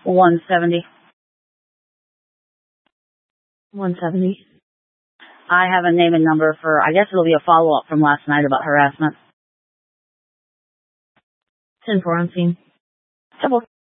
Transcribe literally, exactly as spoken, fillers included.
one seventy. one seventy. I have a name and number for, I guess it'll be a follow-up from last night about harassment. ten four on scene. Double.